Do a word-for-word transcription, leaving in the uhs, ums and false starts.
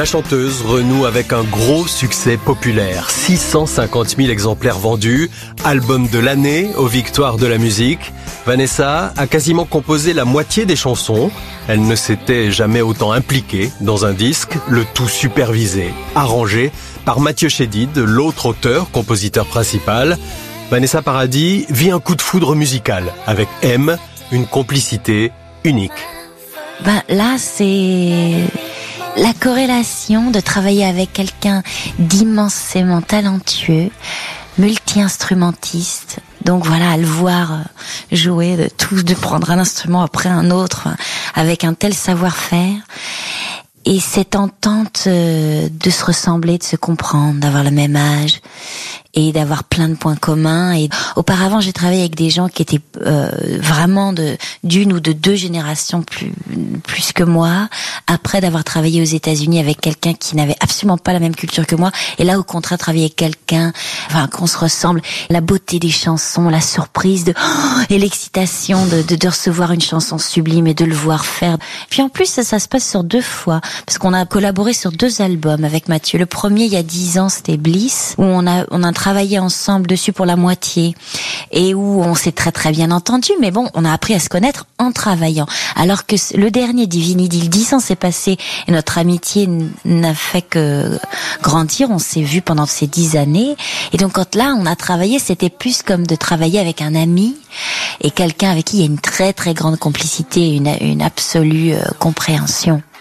La chanteuse renoue avec un gros succès populaire. six cent cinquante mille exemplaires vendus, album de l'année aux victoires de la musique. Vanessa a quasiment composé la moitié des chansons. Elle ne s'était jamais autant impliquée dans un disque, le tout supervisé, arrangé par Mathieu Chédid, l'autre auteur, compositeur principal. Vanessa Paradis vit un coup de foudre musical avec M, une complicité unique. Ben là, c'est la corrélation de travailler avec quelqu'un d'immensément talentueux, multi-instrumentiste. Donc voilà, à le voir jouer, de tout, de prendre un instrument après un autre, avec un tel savoir-faire. Et cette entente de se ressembler, de se comprendre, d'avoir le même âge et d'avoir plein de points communs. Et auparavant, j'ai travaillé avec des gens qui étaient euh, vraiment de d'une ou de deux générations plus plus que moi. Après d'avoir travaillé aux États-Unis avec quelqu'un qui n'avait absolument pas la même culture que moi, et là au contraire travailler avec quelqu'un, enfin qu'on se ressemble, la beauté des chansons, la surprise de oh, et l'excitation de, de de recevoir une chanson sublime et de le voir faire. Puis en plus ça, ça se passe sur deux fois parce qu'on a collaboré sur deux albums avec Mathieu. Le premier il y a dix ans, c'était Bliss, où on a on a travaillé ensemble dessus pour la moitié et où on s'est très très bien entendu, mais bon, on a appris à se connaître en travaillant. Alors que le dernier Divinity, dix ans s'est passé et notre amitié n'a fait que grandir. On s'est vu pendant ces dix années et donc quand là on a travaillé, c'était plus comme de travailler avec un ami et quelqu'un avec qui il y a une très très grande complicité, une, une absolue euh, compréhension.